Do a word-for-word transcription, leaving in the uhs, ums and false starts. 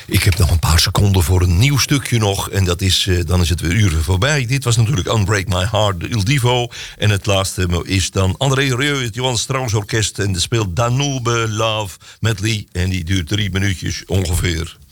Ik heb nog een paar seconden voor een nieuw stukje nog. En dat is, uh, dan is het weer uren voorbij. Dit was natuurlijk Unbreak My Heart, Il Divo. En het laatste is dan André Rieu, het Johan Strauss Orkest. En de speelt Danube Love Medley. En die duurt drie minuutjes ongeveer.